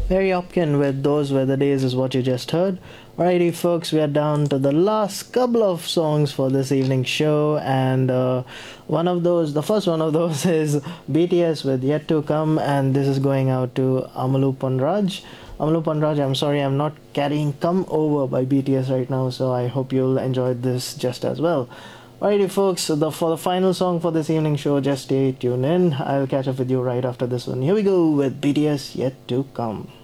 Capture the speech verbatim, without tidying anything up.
Harry Hopkin with Those Were the Days is what you just heard. Alrighty, folks, we are down to the last couple of songs for this evening show, and uh, one of those, the first one of those is B T S with Yet to Come, and this is going out to Amalu Panraj. Amalu Panraj, I'm sorry, I'm not carrying Come Over by B T S right now, so I hope you'll enjoy this just as well. Alrighty, folks, so the, for the final song for this evening show, just stay tuned in. I'll catch up with you right after this one. Here we go with B T S Yet to Come.